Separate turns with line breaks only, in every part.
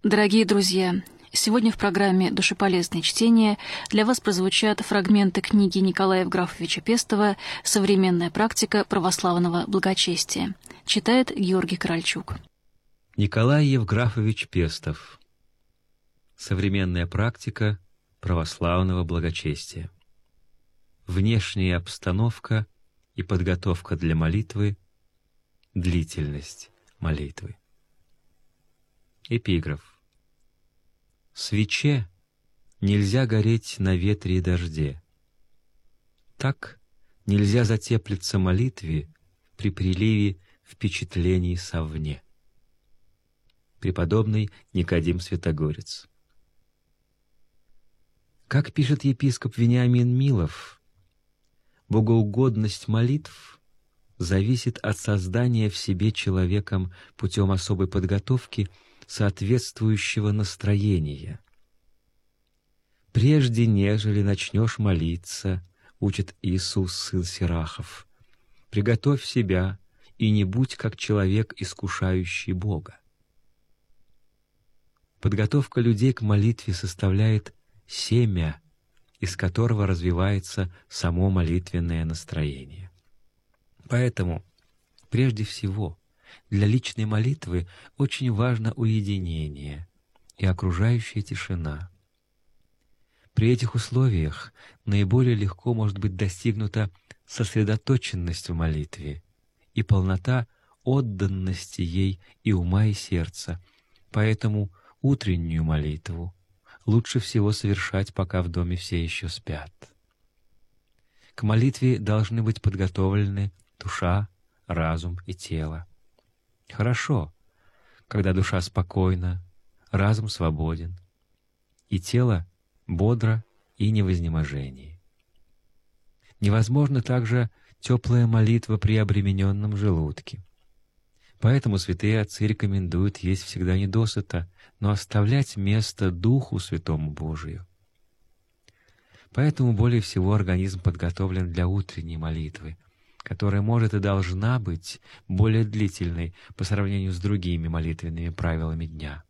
Дорогие друзья, сегодня в программе «Душеполезное чтение» для вас прозвучат фрагменты книги Николая Евграфовича Пестова «Современная практика православного благочестия». Читает Георгий Корольчук.
Николай Евграфович Пестов. Современная практика православного благочестия. Внешняя обстановка и подготовка для молитвы, длительность молитвы. Эпиграф. Свече нельзя гореть на ветре и дожде. Так нельзя затеплиться молитве при приливе впечатлений совне. Преподобный Никодим Святогорец. Как пишет епископ Вениамин Милов, богоугодность молитв зависит от создания в себе человеком путем особой подготовки соответствующего настроения. «Прежде, нежели начнешь молиться, — учит Иисус, сын Сирахов, — приготовь себя и не будь как человек, искушающий Бога». Подготовка людей к молитве составляет семя, из которого развивается само молитвенное настроение. Поэтому, прежде всего, для личной молитвы очень важно уединение и окружающая тишина. При этих условиях наиболее легко может быть достигнута сосредоточенность в молитве и полнота отданности ей и ума, и сердца. Поэтому утреннюю молитву лучше всего совершать, пока в доме все еще спят. К молитве должны быть подготовлены душа, разум и тело. Хорошо, когда душа спокойна, разум свободен, и тело бодро и не в изнеможении. Невозможна также теплая молитва при обремененном желудке. Поэтому святые отцы рекомендуют есть всегда не досыта, но оставлять место Духу Святому Божию. Поэтому более всего организм подготовлен для утренней молитвы, которая может и должна быть более длительной по сравнению с другими молитвенными правилами дня.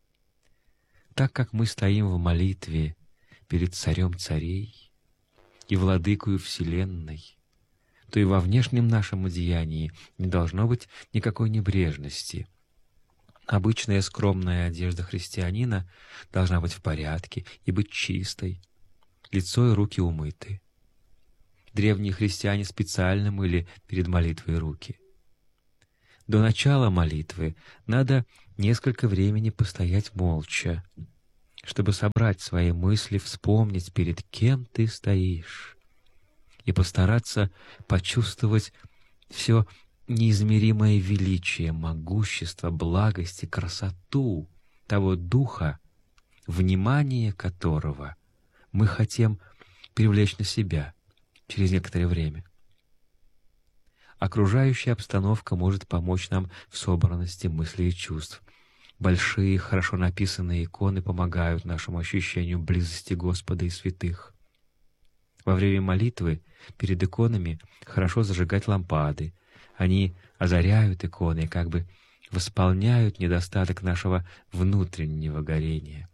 Так как мы стоим в молитве перед Царем Царей и Владыкою Вселенной, то и во внешнем нашем одеянии не должно быть никакой небрежности. Обычная скромная одежда христианина должна быть в порядке и быть чистой, лицо и руки умыты. Древние христиане специально мыли перед молитвой руки. До начала молитвы надо несколько времени постоять молча, чтобы собрать свои мысли, вспомнить, перед кем ты стоишь, и постараться почувствовать все неизмеримое величие, могущество, благость и красоту того Духа, внимание которого мы хотим привлечь на себя через некоторое время. Окружающая обстановка может помочь нам в собранности мыслей и чувств. Большие, хорошо написанные иконы помогают нашему ощущению близости Господа и святых. Во время молитвы перед иконами хорошо зажигать лампады. Они озаряют иконы и как бы восполняют недостаток нашего внутреннего горения.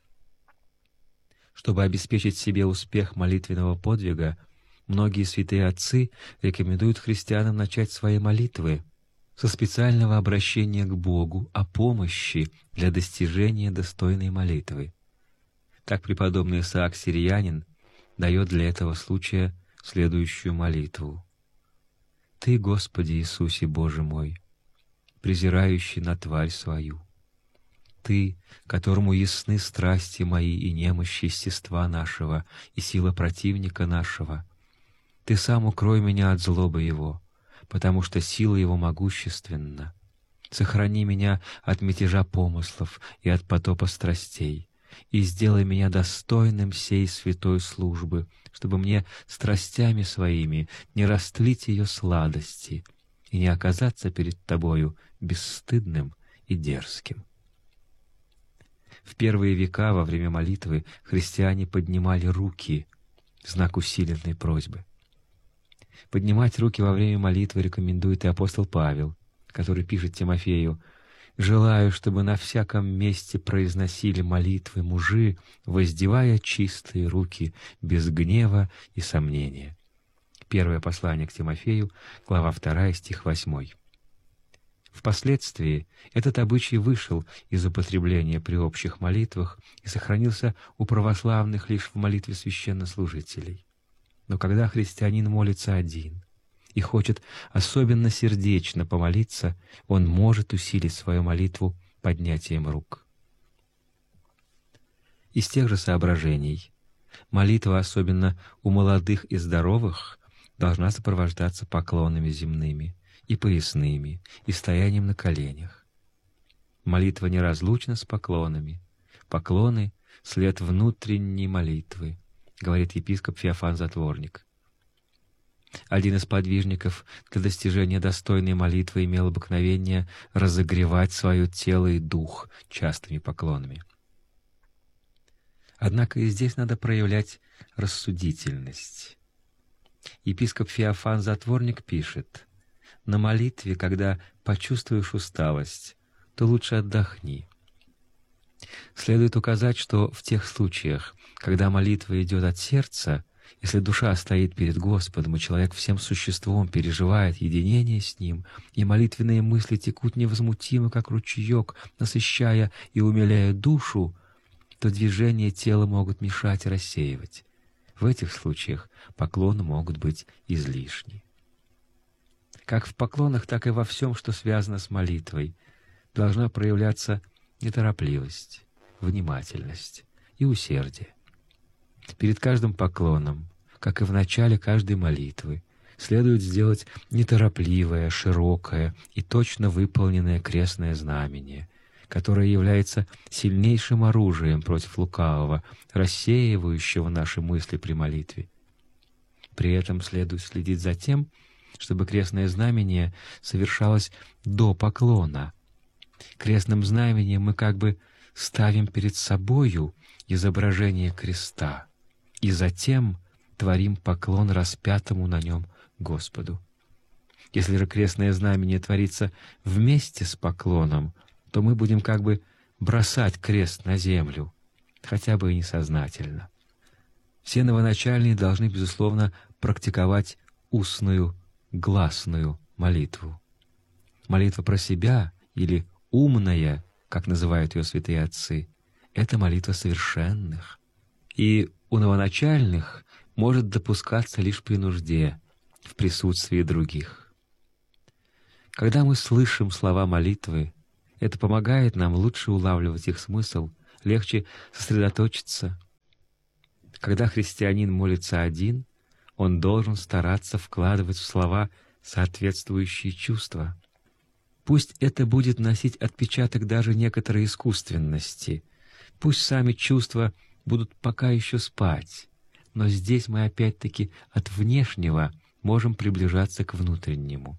Чтобы обеспечить себе успех молитвенного подвига, многие святые отцы рекомендуют христианам начать свои молитвы со специального обращения к Богу о помощи для достижения достойной молитвы. Так преподобный Исаак Сириянин дает для этого случая следующую молитву. «Ты, Господи Иисусе Боже мой, презирающий на тварь свою, Ты, которому ясны страсти мои и немощь естества нашего и сила противника нашего, Ты сам укрой меня от злобы его, потому что сила его могущественна. Сохрани меня от мятежа помыслов и от потопа страстей, и сделай меня достойным сей святой службы, чтобы мне страстями своими не растлить ее сладости и не оказаться перед Тобою бесстыдным и дерзким». В первые века во время молитвы христиане поднимали руки в знак усиленной просьбы. Поднимать руки во время молитвы рекомендует и апостол Павел, который пишет Тимофею: Желаю, чтобы на всяком месте произносили молитвы мужи, воздевая чистые руки без гнева и сомнения. Первое послание к Тимофею, глава 2, стих 8. Впоследствии этот обычай вышел из употребления при общих молитвах и сохранился у православных лишь в молитве священнослужителей. Но когда христианин молится один и хочет особенно сердечно помолиться, он может усилить свою молитву поднятием рук. Из тех же соображений молитва, особенно у молодых и здоровых, должна сопровождаться поклонами земными и поясными, и стоянием на коленях. Молитва неразлучна с поклонами. Поклоны — след внутренней молитвы, говорит епископ Феофан Затворник. Один из подвижников для достижения достойной молитвы имел обыкновение разогревать свое тело и дух частыми поклонами. Однако и здесь надо проявлять рассудительность. Епископ Феофан Затворник пишет: «На молитве, когда почувствуешь усталость, то лучше отдохни». Следует указать, что в тех случаях, когда молитва идет от сердца, если душа стоит перед Господом, и человек всем существом переживает единение с Ним, и молитвенные мысли текут невозмутимо, как ручеек, насыщая и умиляя душу, то движения тела могут мешать и рассеивать. В этих случаях поклоны могут быть излишни. Как в поклонах, так и во всем, что связано с молитвой, должна проявляться неторопливость, внимательность и усердие. Перед каждым поклоном, как и в начале каждой молитвы, следует сделать неторопливое, широкое и точно выполненное крестное знамение, которое является сильнейшим оружием против лукавого, рассеивающего наши мысли при молитве. При этом следует следить за тем, чтобы крестное знамение совершалось до поклона. Крестным знамением мы как бы ставим перед собою изображение креста и затем творим поклон распятому на нем Господу. Если же крестное знамение творится вместе с поклоном, то мы будем как бы бросать крест на землю, хотя бы и несознательно. Все новоначальные должны, безусловно, практиковать устную, гласную молитву. Молитва про себя или умная, как называют ее святые отцы, — это молитва совершенных. И у новоначальных может допускаться лишь при нужде, в присутствии других. Когда мы слышим слова молитвы, это помогает нам лучше улавливать их смысл, легче сосредоточиться. Когда христианин молится один, он должен стараться вкладывать в слова соответствующие чувства. Пусть это будет носить отпечаток даже некоторой искусственности, пусть сами чувства будут пока еще спать, но здесь мы опять-таки от внешнего можем приближаться к внутреннему.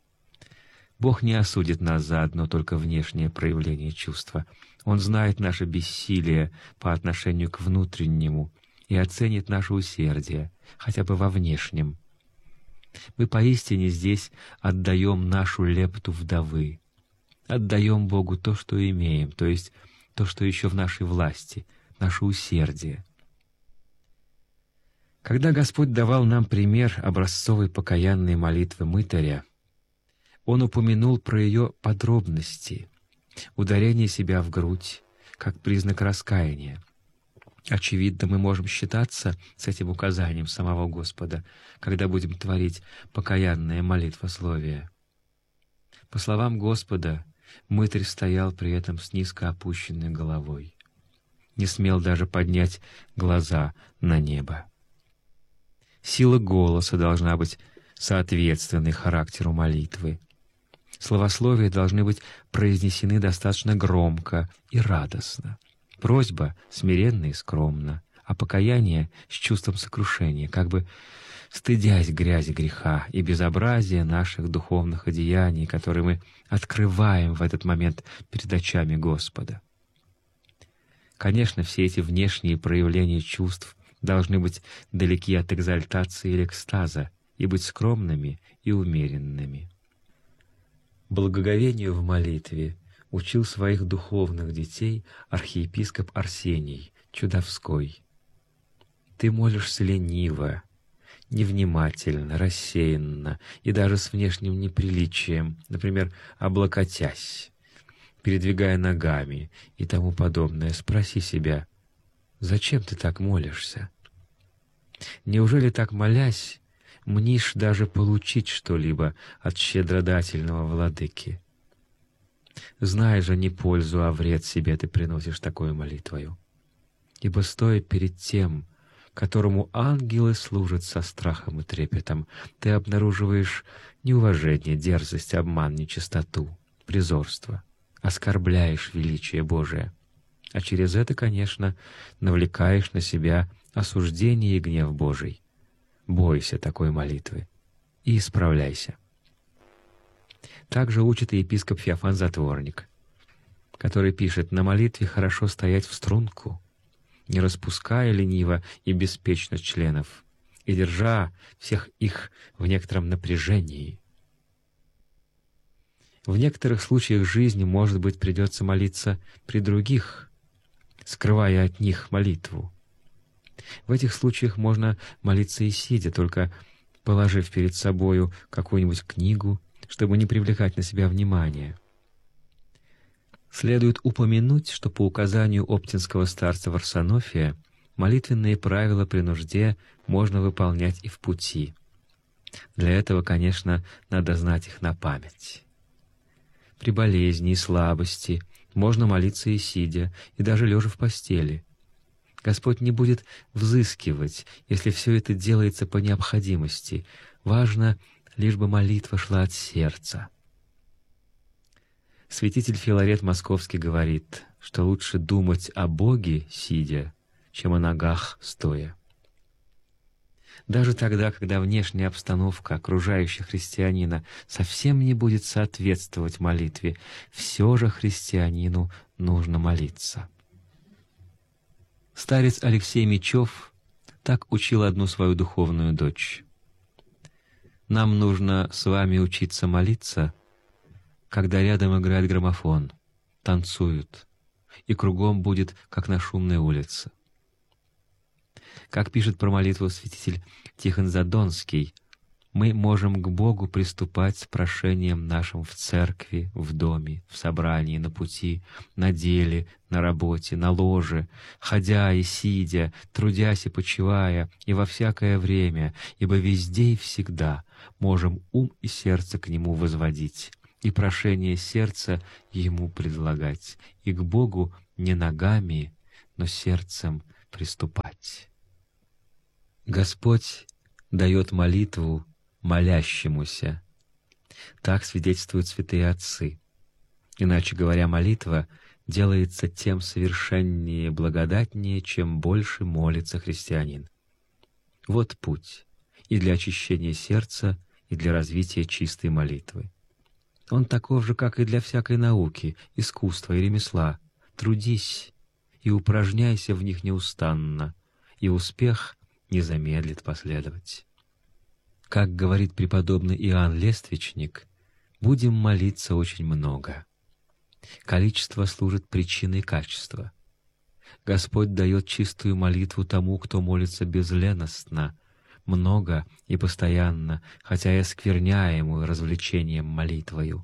Бог не осудит нас за одно только внешнее проявление чувства. Он знает наше бессилие по отношению к внутреннему и оценит наше усердие, хотя бы во внешнем. Мы поистине здесь отдаем нашу лепту вдовы, отдаем Богу то, что имеем, то есть то, что еще в нашей власти, наше усердие. Когда Господь давал нам пример образцовой покаянной молитвы мытаря, Он упомянул про ее подробности, ударение себя в грудь, как признак раскаяния. Очевидно, мы можем считаться с этим указанием самого Господа, когда будем творить покаянное молитвословие. По словам Господа, мытарь стоял при этом с низко опущенной головой, не смел даже поднять глаза на небо. Сила голоса должна быть соответственной характеру молитвы. Словословия должны быть произнесены достаточно громко и радостно. Просьба смиренно и скромно, а покаяние с чувством сокрушения, как бы стыдясь грязи греха и безобразия наших духовных одеяний, которые мы открываем в этот момент перед очами Господа. Конечно, все эти внешние проявления чувств должны быть далеки от экзальтации или экстаза и быть скромными и умеренными. Благоговению в молитве учил своих духовных детей архиепископ Арсений Чудовской. Ты молишься лениво, невнимательно, рассеянно и даже с внешним неприличием, например, облокотясь, передвигая ногами и тому подобное. Спроси себя, зачем ты так молишься? Неужели так молясь, мнишь даже получить что-либо от щедродательного владыки? Знай же, не пользу, а вред себе ты приносишь такой молитвою. Ибо стоит перед тем, которому ангелы служат со страхом и трепетом, ты обнаруживаешь неуважение, дерзость, обман, нечистоту, презорство, оскорбляешь величие Божие, а через это, конечно, навлекаешь на себя осуждение и гнев Божий. Бойся такой молитвы и исправляйся. Также учит и епископ Феофан Затворник, который пишет: «На молитве хорошо стоять в струнку, не распуская лениво и беспечно членов, и держа всех их в некотором напряжении. В некоторых случаях жизни, может быть, придется молиться при других, скрывая от них молитву. В этих случаях можно молиться и сидя, только положив перед собою какую-нибудь книгу, чтобы не привлекать на себя внимания». Следует упомянуть, что по указанию оптинского старца Варсонофия молитвенные правила при нужде можно выполнять и в пути. Для этого, конечно, надо знать их на память. При болезни и слабости можно молиться и сидя, и даже лежа в постели. Господь не будет взыскивать, если все это делается по необходимости. Важно, лишь бы молитва шла от сердца. Святитель Филарет Московский говорит, что лучше думать о Боге сидя, чем о ногах стоя. Даже тогда, когда внешняя обстановка окружающего христианина совсем не будет соответствовать молитве, все же христианину нужно молиться. Старец Алексей Мечев так учил одну свою духовную дочь: «Нам нужно с вами учиться молиться, когда рядом играет граммофон, танцуют, и кругом будет, как на шумной улице». Как пишет про молитву святитель Тихон Задонский, мы можем к Богу приступать с прошением нашим в церкви, в доме, в собрании, на пути, на деле, на работе, на ложе, ходя и сидя, трудясь и почивая, и во всякое время, ибо везде и всегда можем ум и сердце к Нему возводить, и прошение сердца Ему предлагать, и к Богу не ногами, но сердцем приступать. Господь дает молитву молящемуся. Так свидетельствуют святые отцы. Иначе говоря, молитва делается тем совершеннее и благодатнее, чем больше молится христианин. Вот путь и для очищения сердца, и для развития чистой молитвы. Он таков же, как и для всякой науки, искусства и ремесла. Трудись и упражняйся в них неустанно, и успех не замедлит последовать. Как говорит преподобный Иоанн Лествичник, будем молиться очень много. Количество служит причиной качества. Господь дает чистую молитву тому, кто молится безленостно, много и постоянно, хотя и оскверняемую развлечением молитвою.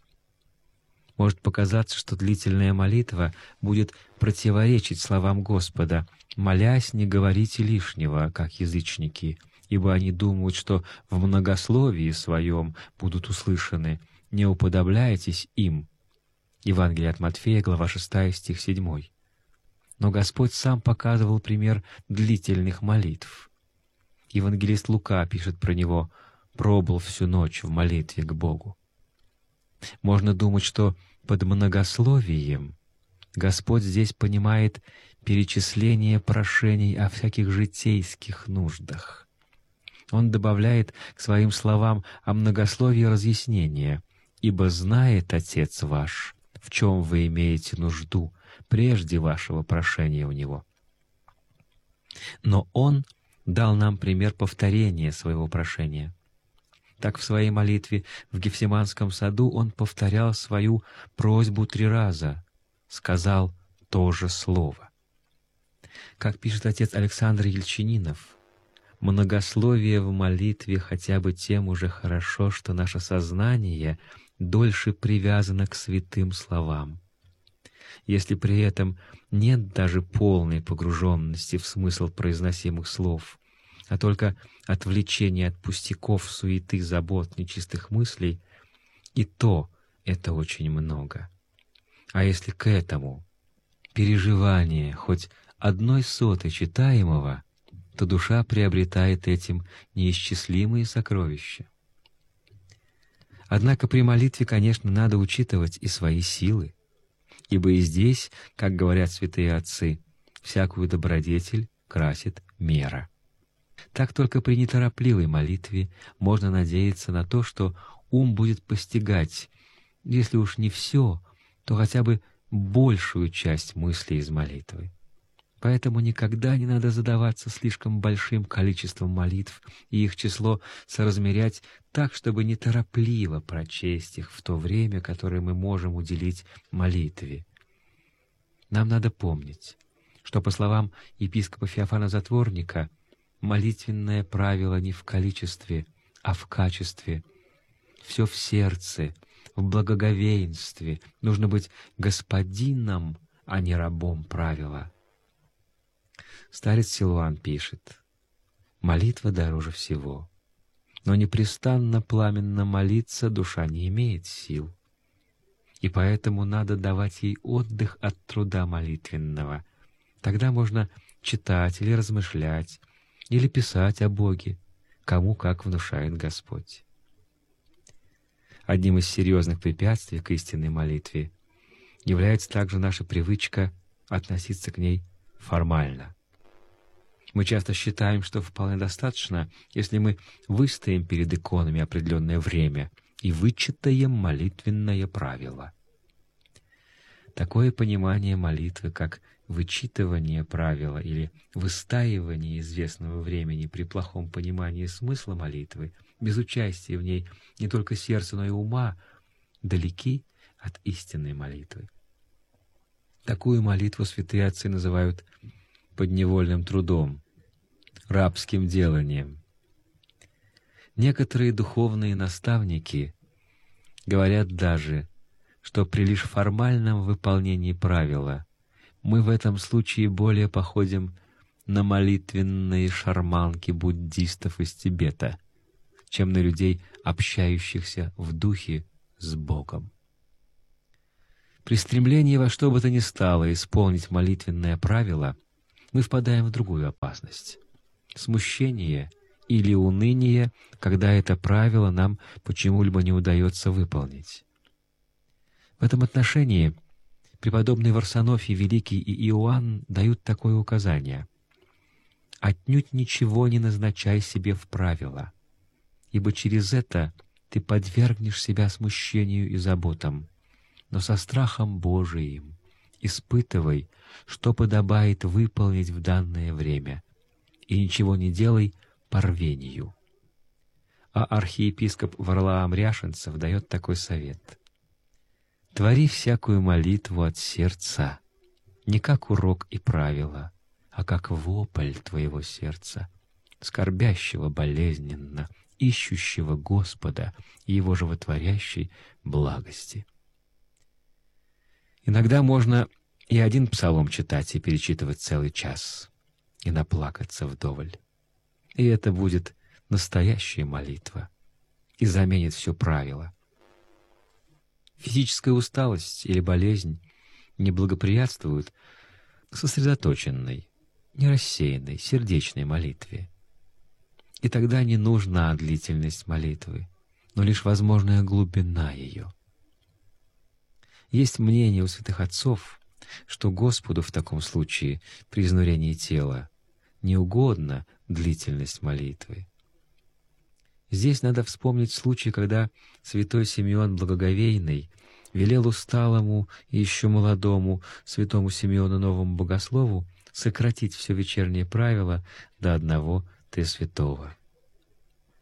Может показаться, что длительная молитва будет противоречить словам Господа: «Молясь, не говорите лишнего, как язычники, ибо они думают, что в многословии своем будут услышаны. Не уподобляйтесь им». Евангелие от Матфея, глава 6, стих 7. Но Господь сам показывал пример длительных молитв. Евангелист Лука пишет про него: «Пробыл всю ночь в молитве к Богу». Можно думать, что под многословием Господь здесь понимает перечисление прошений о всяких житейских нуждах. Он добавляет к своим словам о многословии разъяснение: «Ибо знает Отец ваш, в чем вы имеете нужду, прежде вашего прошения у Него». Но Он дал нам пример повторения своего прошения. Так в своей молитве в Гефсиманском саду он повторял свою просьбу 3 раза, сказал то же слово. Как пишет отец Александр Ельчининов, многословие в молитве хотя бы тем уже хорошо, что наше сознание дольше привязано к святым словам. Если при этом нет даже полной погруженности в смысл произносимых слов, а только отвлечение от пустяков, суеты, забот, нечистых мыслей, и то это очень много. А если к этому переживание хоть 1/100 читаемого, то душа приобретает этим неисчислимые сокровища. Однако при молитве, конечно, надо учитывать и свои силы, ибо и здесь, как говорят святые отцы, всякую добродетель красит мера. Так только при неторопливой молитве можно надеяться на то, что ум будет постигать, если уж не все, то хотя бы большую часть мыслей из молитвы. Поэтому никогда не надо задаваться слишком большим количеством молитв и их число соразмерять так, чтобы неторопливо прочесть их в то время, которое мы можем уделить молитве. Нам надо помнить, что, по словам епископа Феофана Затворника, молитвенное правило не в количестве, а в качестве. Все в сердце, в благоговействе. Нужно быть господином, а не рабом правила. Старец Силуан пишет: «Молитва дороже всего, но непрестанно пламенно молиться душа не имеет сил, и поэтому надо давать ей отдых от труда молитвенного. Тогда можно читать или размышлять, или писать о Боге, кому как внушает Господь». Одним из серьезных препятствий к истинной молитве является также наша привычка относиться к ней формально. Мы часто считаем, что вполне достаточно, если мы выстоим перед иконами определенное время и вычитаем молитвенное правило. Такое понимание молитвы, как вычитывание правила или выстаивание известного времени при плохом понимании смысла молитвы, без участия в ней не только сердца, но и ума, далеки от истинной молитвы. Такую молитву святые отцы называют подневольным трудом, рабским деланием. Некоторые духовные наставники говорят даже, что при лишь формальном выполнении правила мы в этом случае более походим на молитвенные шарманки буддистов из Тибета, чем на людей, общающихся в духе с Богом. При стремлении во что бы то ни стало исполнить молитвенное правило мы впадаем в другую опасность — смущение или уныние, когда это правило нам почему-либо не удается выполнить. В этом отношении преподобный Варсонофий Великий и Иоанн дают такое указание: «Отнюдь ничего не назначай себе в правила, ибо через это ты подвергнешь себя смущению и заботам, но со страхом Божиим испытывай, что подобает выполнить в данное время, и ничего не делай по рвению». А архиепископ Варлаам Ряшенцев дает такой совет: «Твори всякую молитву от сердца, не как урок и правило, а как вопль твоего сердца, скорбящего болезненно, ищущего Господа и Его животворящей благости». Иногда можно и один псалом читать и перечитывать целый час, и наплакаться вдоволь. И это будет настоящая молитва и заменит все правило. Физическая усталость или болезнь не благоприятствуют сосредоточенной, нерассеянной, сердечной молитве. И тогда не нужна длительность молитвы, но лишь возможная глубина ее. Есть мнение у святых отцов, что Господу в таком случае при изнурении тела не угодна длительность молитвы. Здесь надо вспомнить случай, когда святой Симеон Благоговейный велел усталому и еще молодому святому Симеону Новому Богослову сократить все вечернее правило до одного Тресвятого.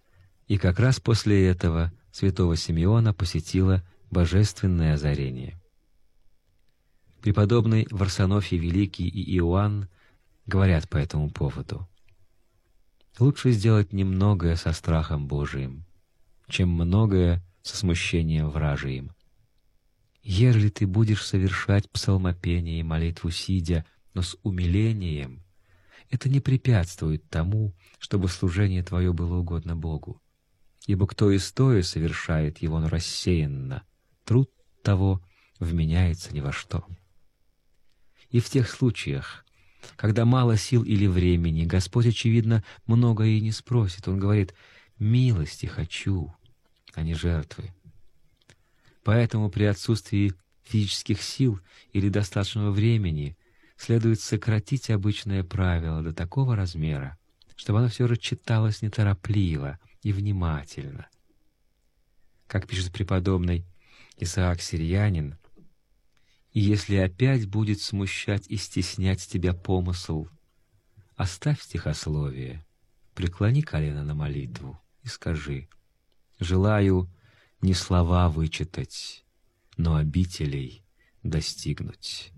И как раз после этого святого Симеона посетило божественное озарение. Преподобный Варсонофий Великий и Иоанн говорят по этому поводу: «Лучше сделать немногое со страхом Божиим, чем многое со смущением вражиим. Ежели ты будешь совершать псалмопение и молитву сидя, но с умилением, это не препятствует тому, чтобы служение твое было угодно Богу. Ибо кто и стоя совершает его, но рассеянно, труд того вменяется ни во что». И в тех случаях, когда мало сил или времени, Господь, очевидно, многое и не спросит. Он говорит: «Милости хочу, а не жертвы». Поэтому при отсутствии физических сил или достаточного времени следует сократить обычное правило до такого размера, чтобы оно все же читалось неторопливо и внимательно. Как пишет преподобный Исаак Сирьянин: «И если опять будет смущать и стеснять тебя помысл, оставь стихословие, преклони колено на молитву и скажи: желаю не слова вычитать, но обителей достигнуть».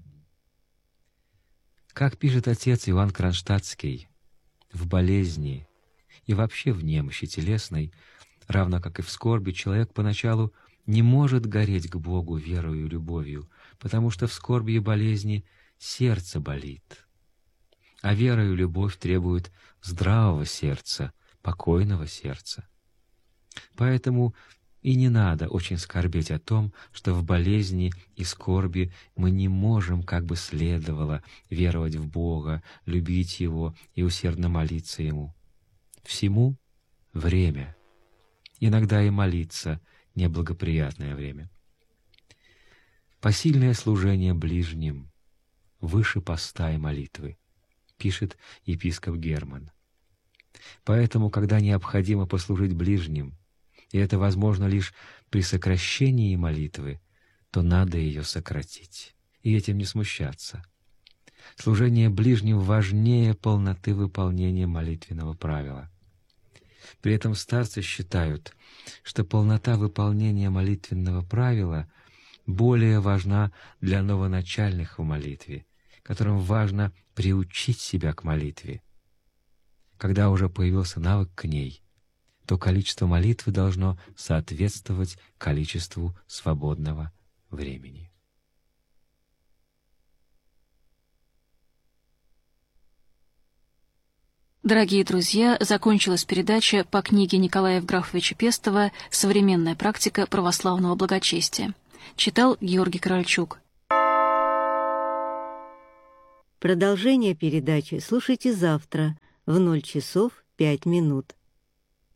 Как пишет отец Иоанн Кронштадтский, в болезни и вообще в немощи телесной, равно как и в скорби, человек поначалу не может гореть к Богу верою и любовью, потому что в скорби и болезни сердце болит. А вера и любовь требуют здравого сердца, покойного сердца. Поэтому и не надо очень скорбеть о том, что в болезни и скорби мы не можем, как бы следовало, веровать в Бога, любить Его и усердно молиться Ему. Всему время. Иногда и молиться — неблагоприятное время. «Посильное служение ближним выше поста и молитвы», пишет епископ Герман. Поэтому, когда необходимо послужить ближним, и это возможно лишь при сокращении молитвы, то надо ее сократить, и этим не смущаться. Служение ближним важнее полноты выполнения молитвенного правила. При этом старцы считают, что полнота выполнения молитвенного правила более важна для новоначальных в молитве, которым важно приучить себя к молитве. Когда уже появился навык к ней, то количество молитвы должно соответствовать количеству свободного времени.
Дорогие друзья, закончилась передача по книге Николая Евграфовича Пестова «Современная практика православного благочестия». Читал Георгий Корольчук.
Продолжение передачи слушайте завтра в 0 часов 5 минут.